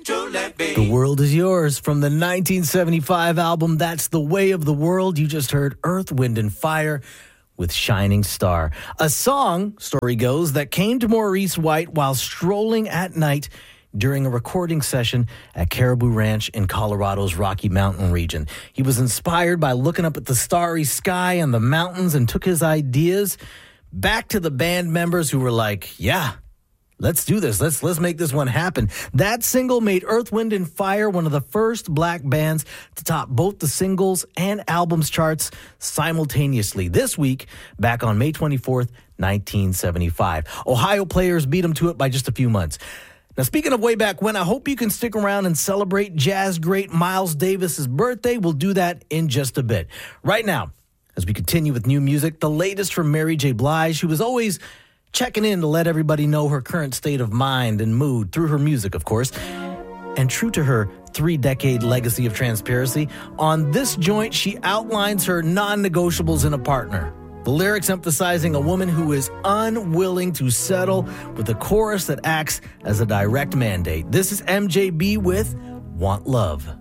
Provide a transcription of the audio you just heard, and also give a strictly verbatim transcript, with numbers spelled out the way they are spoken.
to let be. The World Is Yours from the nineteen seventy-five album That's the Way of the World. You just heard Earth, Wind and Fire with Shining Star. A song, story goes, that came to Maurice White while strolling at night during a recording session at Caribou Ranch in Colorado's Rocky Mountain region. He was inspired by looking up at the starry sky and the mountains and took his ideas back to the band members who were like, yeah, let's do this. Let's let's make this one happen. That single made Earth, Wind and Fire one of the first black bands to top both the singles and albums charts simultaneously. This week, back on May twenty-fourth, nineteen seventy-five. Ohio players beat them to it by just a few months. Now, speaking of way back when, I hope you can stick around and celebrate jazz great Miles Davis's birthday. We'll do that in just a bit. Right now, as we continue with new music, the latest from Mary J. Blige, who was always checking in to let everybody know her current state of mind and mood through her music, of course. And true to her three-decade legacy of transparency, on this joint, she outlines her non-negotiables in a partner. The lyrics emphasizing a woman who is unwilling to settle, with a chorus that acts as a direct mandate. This is M J B with Want Love.